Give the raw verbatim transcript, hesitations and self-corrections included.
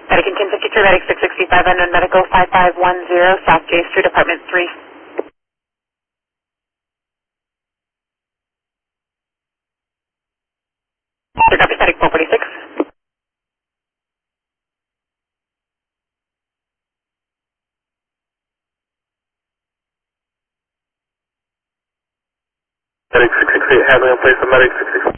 Medic ten fifty-two, Medic six sixty-five, unknown medical five five one zero, South J Street, apartment three. Copy, Medic four forty-six. Medic six six eight, handling in place of Medic six six eight.